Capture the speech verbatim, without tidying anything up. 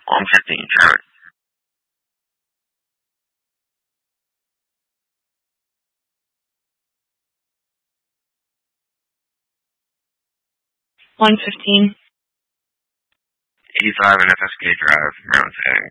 one fifteen, Trevor. one fifteen. eighty-five N F S K Drive, Mount Sang.